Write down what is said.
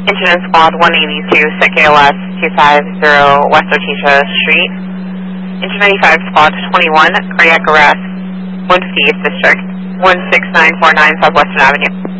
Incident Squad 182, SIC ALS 250 West Artesia Street. Engine 95 Squad 21, cardiac arrest, 158th District, 16949 Southwestern Avenue.